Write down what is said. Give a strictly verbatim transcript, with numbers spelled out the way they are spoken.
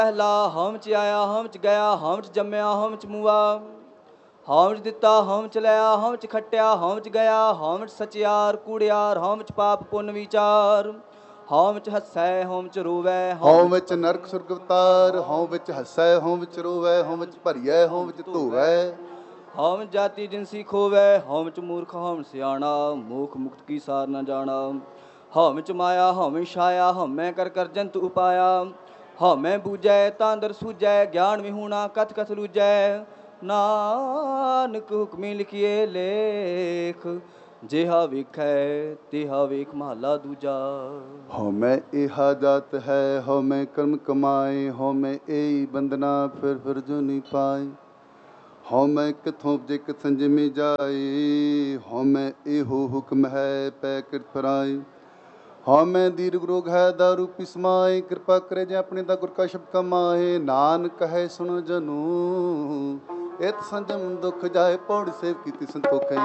ਪਹਿਲਾ ਹਉ ਚ ਆਇਆ ਹਉ ਚ ਗਿਆ ਹਉ ਚ ਜੰਮਿਆ ਹਉ ਚ ਮੂਆ ਹਉ ਚ ਦਿੱਤਾ ਹਉ ਚ ਲਿਆ ਹਉ ਚ ਖੱਟਿਆ ਹਉ ਚ ਗਿਆ ਹਉ ਚ ਸਚਿਆਰ ਕੂੜਿਆਰ ਹਉ ਚ ਪਾਪ ਪੁੰਨ ਵਿਚਾਰ ਹਉ ਵਿੱਚ ਹੱਸੈ ਹਉ ਵਿੱਚ ਰੋਵੈ ਹਉ ਵਿੱਚ ਨਰਕ ਸੁਰਗ ਅਵਤਾਰ ਹਉ ਵਿੱਚ ਹੱਸੈ ਹਉ ਵਿੱਚ ਰੋਵੈ ਹਉ ਵਿੱਚ ਭਰੀਐ ਹਉ ਵਿੱਚ ਧੋਵੈ ਹਉ ਵਿੱਚ ਜਾਤੀ ਜਿਨਸੀ ਖੋਵੈ ਹਉ ਵਿੱਚ ਮੂਰਖ ਹਉ ਵਿੱਚ ਸਿਆਣਾ ਮੋਖ ਮੁਕਤ ਕੀ ਸਾਰ ਨਾ ਜਾਣਾ ਹਉ ਵਿੱਚ ਮਾਇਆ ਹਉ ਵਿੱਚ ਛਾਇਆ ਹਉਮੈ ਕਰ ਕਰ ਜੰਤ ਉਪਾਇਆ ਹਉਮੈ ਬੂਝੈ ਤਾਂ ਅੰਦਰ ਸੂਝੈ ਗਿਆਨ ਵਿਹੂਣਾ ਕਥ ਕਥ ਲੂਝੈ ਨਾਨਕ ਹੁਕਮੀ ਲਿਖੀਏ ਲੇਖ ਜਿਹਾ ਵੇਖੈ ਤਿਹਾ ਵੇਖ ਮਹਲਾ ਦੂਜਾ। ਹਉਮੈ ਇਹਾ ਜਾਤ ਹੈ ਹਉਮੈ ਕਰਮ ਕਮਾਏ ਹਉਮੈ ਏਈ ਬੰਦਨਾ ਫਿਰ ਫਿਰ ਜੁਨੀ ਪਾਏ ਹਉਮੈ ਕਿਥੋਂ ਉਪਜੇ ਕਿਥ ਸੰਜਮੀ ਜਾਏ ਹਉਮੈ ਇਹੋ ਹੁਕਮ ਹੈ ਪੈ ਕਿਰਤ ਫਰਾਏ ਹਉਮੈ ਦੀਰਘ ਰੋਗ ਹੈ ਦਾਰੂ ਪੀ ਸਮਾਏ ਕਿਰਪਾ ਕਰੇ ਜੇ ਆਪਣੇ ਦਾ ਗੁਰ ਕਾ ਸ਼ਬਦ ਕਮਾਏ ਨਾਨਕ ਕਹੈ ਸੁਣੋ ਜਨੋ ਇਤ ਸੰਜਮ ਦੁਖ ਜਾਏ ਪੌੜੀ ਸੇਵ ਕੀਤੀ ਸੰਤੋਖੈ।